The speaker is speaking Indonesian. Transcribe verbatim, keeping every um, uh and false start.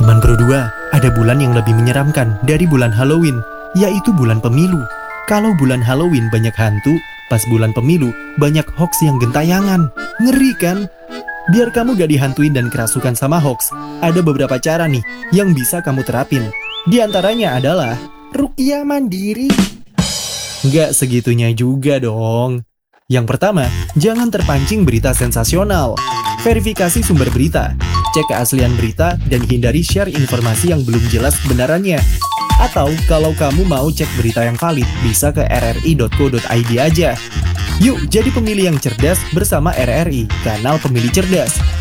Teman Bro dua, ada bulan yang lebih menyeramkan dari bulan Halloween, yaitu bulan pemilu. Kalau bulan Halloween banyak hantu, pas bulan pemilu banyak hoax yang gentayangan. Ngeri kan? Biar kamu gak dihantuin dan kerasukan sama hoax, ada beberapa cara nih yang bisa kamu terapin. Di antaranya adalah ruqyah mandiri. Nggak segitunya juga dong. Yang pertama, jangan terpancing berita sensasional. Verifikasi sumber berita, cek keaslian berita, dan hindari share informasi yang belum jelas kebenarannya. Atau kalau kamu mau cek berita yang valid, bisa ke r r i dot co dot i d aja. Yuk, jadi pemilih yang cerdas bersama R R I, kanal pemilih cerdas.